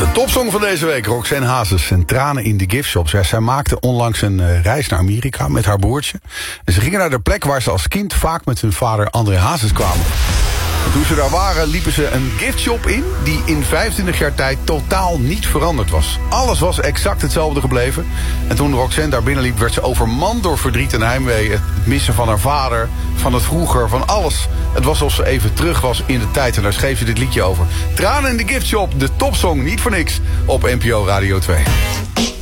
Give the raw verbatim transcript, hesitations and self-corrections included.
De topsong van deze week, Roxanne Hazes en Tranen in de Giftshops. Ja, zij maakte onlangs een uh, reis naar Amerika met haar broertje. En ze gingen naar de plek waar ze als kind vaak met hun vader André Hazes kwamen. En toen ze daar waren, liepen ze een giftshop in die in vijfentwintig jaar tijd totaal niet veranderd was. Alles was exact hetzelfde gebleven. En toen Roxanne daar binnenliep, werd ze overmand door verdriet en heimwee. Het missen van haar vader, van het vroeger, van alles. Het was alsof ze even terug was in de tijd. En daar schreef ze dit liedje over. Tranen in de Giftshop, de topsong, niet voor niks, op N P O Radio twee.